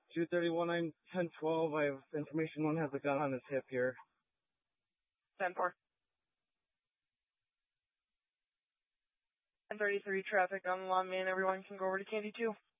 231, 1012. I have information one has a gun on his hip here. 10-4. 1033 traffic on the lawn, man. Everyone can go over to Candy 2.